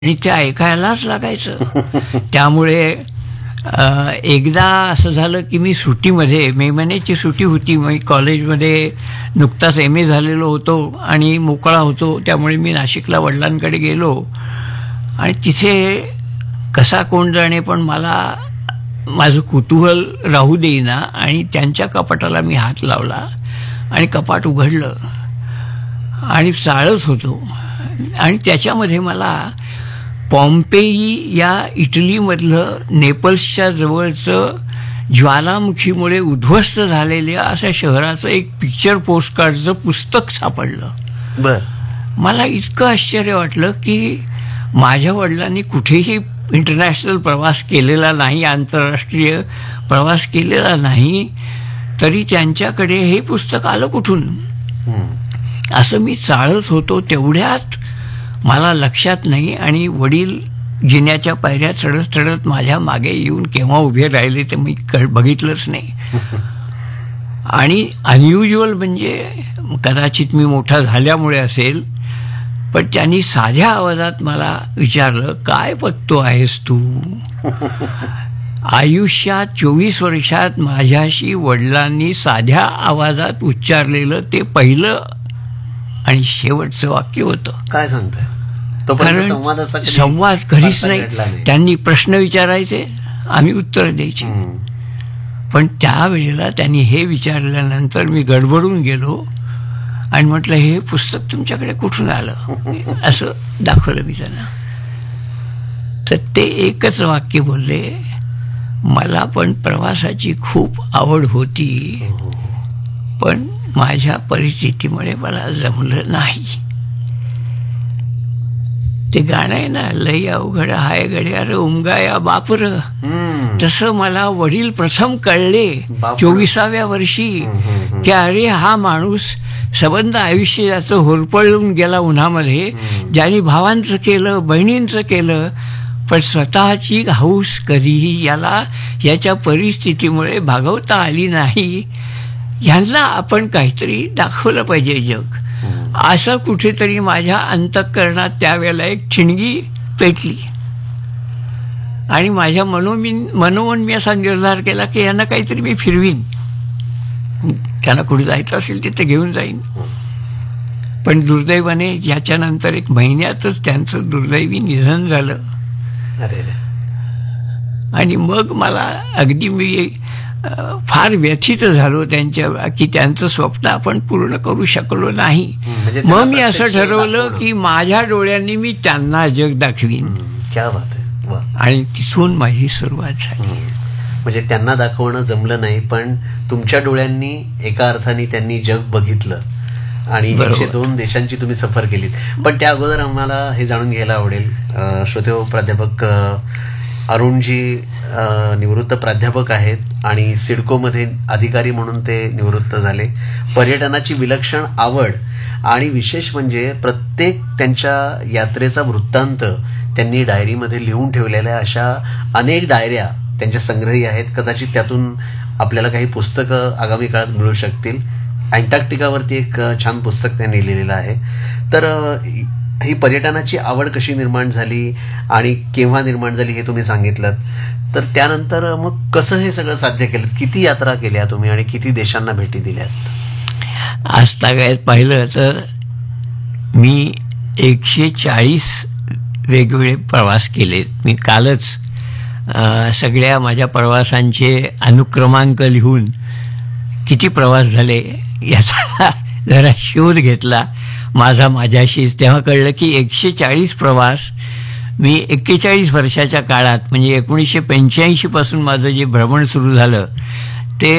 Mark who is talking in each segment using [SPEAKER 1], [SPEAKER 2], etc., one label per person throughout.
[SPEAKER 1] आणि ते ऐकायलाच लागायचं. त्यामुळे एकदा असं झालं की मी सुट्टीमध्ये, मे महिन्याची सुट्टी होती, मी कॉलेजमध्ये नुकताच MA झालेलो होतो आणि मोकळा होतो. त्यामुळे मी नाशिकला वडिलांकडे गेलो आणि तिथे कसा कोण जाणे, पण मला माझं कुतूहल राहू देईना आणि त्यांच्या कपाटाला मी हात लावला आणि कपाट उघडलं आणि चाळत होतो आणि त्याच्यामध्ये मला पॉम्पेई या इटलीमधलं नेपल्सच्या जवळचं ज्वालामुखीमुळे उद्ध्वस्त झालेल्या अशा शहराचं एक पिक्चर पोस्टकार्डचं पुस्तक सापडलं.
[SPEAKER 2] बर.
[SPEAKER 1] मला इतकं आश्चर्य वाटलं की माझ्या वडिलांनी कुठेही इंटरनॅशनल प्रवास केलेला नाही, आंतरराष्ट्रीय प्रवास केलेला नाही, तरी त्यांच्याकडे हे पुस्तक आलं कुठून. असं मी चाळत होतो. तेवढ्यात मला लक्षात नाही आणि वडील जिन्याच्या पायऱ्या चढत चढत माझ्या मागे येऊन केव्हा उभे राहिले ते मी बघितलंच नाही. आणि अनयुज्युअल म्हणजे कदाचित मी मोठा झाल्यामुळे असेल, पण त्यांनी साध्या आवाजात मला विचारलं, काय बघतो आहेस तू. आयुष्यात 24 वर्षात माझ्याशी वडिलांनी साध्या आवाजात उच्चारलेलं ते पहिलं आणि शेवटचं वाक्य होतं.
[SPEAKER 2] काय सांगताय.
[SPEAKER 1] कारण संवाद कधीच नाही. त्यांनी प्रश्न विचारायचे, आम्ही उत्तर द्यायची. पण त्यावेळेला त्यांनी हे विचारल्यानंतर मी गडबडून गेलो आणि म्हटलं, हे पुस्तक तुमच्याकडे कुठून आलं. असं दाखवलं मी त्यांना. तर ते एकच वाक्य बोलले, मला पण प्रवासाची खूप आवड होती, पण माझ्या परिस्थितीमुळे मला जमलं नाही. ते गाणं आहे ना, लई अवघड हाय गड्या रे उमगाया बापर, तसं मला वडील प्रथम कळले 24व्या वर्षी की अरे हा माणूस सबंध आयुष्य याचं होरपळून गेला उन्हामध्ये, ज्याने भावांचं केलं, बहिणींचं केलं, पण स्वतःची हौस कधीही याला याच्या परिस्थितीमुळे भागवता आली नाही. ह्यांना आपण काहीतरी दाखवलं पाहिजे जग. असं कुठेतरी माझ्या अंतःकरणात त्यावेळेला एक ठिणगी पेटली आणि माझ्या मनोमन मी असा निर्धार केला की यांना काहीतरी मी फिरवीन, त्यांना कुठे जायचं असेल तिथे घेऊन जाईन. पण दुर्दैवाने याच्यानंतर 1 महिन्यातच त्यांचं दुर्दैवी निधन झालं. आणि मग मला अगदी मी फार व्यथित झालो त्यांच्या की त्यांचं स्वप्न आपण पूर्ण करू शकलो नाही. मग मी असं ठरवलं की माझ्या डोळ्यांनी मी त्यांना जग दाखवीन.
[SPEAKER 2] क्या बात आहे.
[SPEAKER 1] आणि तिथून माझी सुरुवात झाली.
[SPEAKER 2] म्हणजे त्यांना दाखवणं जमलं नाही, पण तुमच्या डोळ्यांनी एका अर्थाने त्यांनी जग बघितलं आणि 102 देशांची तुम्ही सफर केलीत. पण त्या अगोदर आम्हाला हे जाणून घ्यायला आवडेल, श्रोतेहो, प्राध्यापक अरुणजी निवृत्त प्राध्यापक आहेत आणि सिडकोमध्ये अधिकारी म्हणून ते निवृत्त झाले. पर्यटनाची विलक्षण आवड आणि विशेष म्हणजे प्रत्येक त्यांच्या यात्रेचा वृत्तांत त्यांनी डायरीमध्ये लिहून ठेवलेल्या अशा अनेक डायऱ्या त्यांच्या संग्रही आहेत. कदाचित त्यातून आपल्याला काही पुस्तकं आगामी काळात मिळू शकतील. अँटार्क्टिकावरती एक छान पुस्तक त्यांनी लिहिलेलं आहे. तर ही पर्यटनाची आवड कशी निर्माण झाली आणि केव्हा निर्माण झाली हे तुम्ही सांगितलं. तर त्यानंतर मग कसं हे सगळं साध्य केलं, किती यात्रा केल्या तुम्ही आणि किती देशांना भेटी दिल्यात.
[SPEAKER 1] आज तागायत पाहिलं तर मी 140 वेगवेगळे प्रवास केलेत. मी कालच सगळ्या माझ्या प्रवासांचे अनुक्रमांक लिहून किती प्रवास झाले याचा जरा शोध घेतला माझ्याशीच. तेव्हा कळलं की 140 प्रवास मी 41 वर्षाच्या काळात, म्हणजे 1985 पासून माझं जे भ्रमण सुरू झालं ते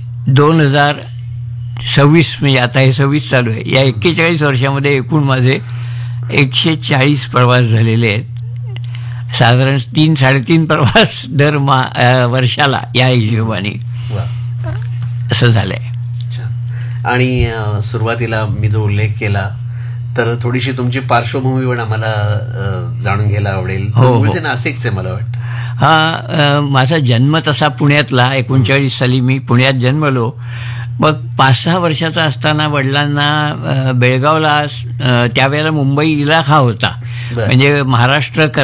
[SPEAKER 1] 2026, म्हणजे आता हे 26 चालू आहे, या 41 वर्षामध्ये एकूण माझे 140 प्रवास झालेले आहेत. साधारण 3-3.5 प्रवास दर वर्षाला या हिशोबाने असं झालंय.
[SPEAKER 2] आणि सुरुवातीला मी जो उल्लेख केला तर थोडीशी तुमची पार्श्वभूमी पण आम्हाला जाणून घ्यायला आवडेल. मूळचे नाशिकचे मला वाटतं.
[SPEAKER 1] हा, माझा जन्म तसा पुण्यातला. 39 साली मी पुण्यात जन्मलो मग 5-6 वर्षाचा असताना वडिलांना बेळगावला त्यावेळेला मुंबई इलाखा होता, म्हणजे महाराष्ट्र